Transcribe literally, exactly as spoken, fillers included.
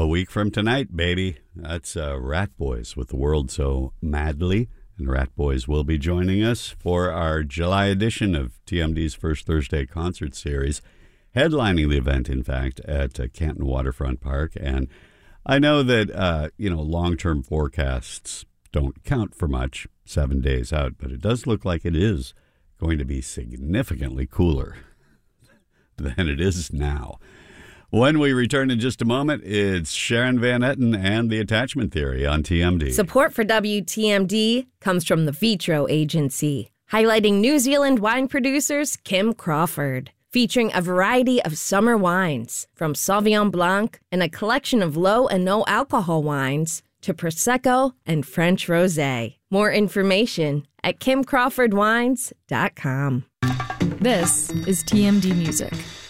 A week from tonight, baby. That's uh, Rat Boys with The World So Madly. And Rat Boys will be joining us for our July edition of T M D's First Thursday Concert Series, headlining the event, in fact, at uh, Canton Waterfront Park. And I know that, uh, you know, long-term forecasts don't count for much seven days out, but it does look like it is going to be significantly cooler than it is now. When we return in just a moment, it's Sharon Van Etten and the Attachment Theory on T M D. Support for W T M D comes from the Vitro Agency, highlighting New Zealand wine producers Kim Crawford, featuring a variety of summer wines, from Sauvignon Blanc and a collection of low and no alcohol wines to Prosecco and French Rosé. More information at kim crawford wines dot com. This is T M D Music.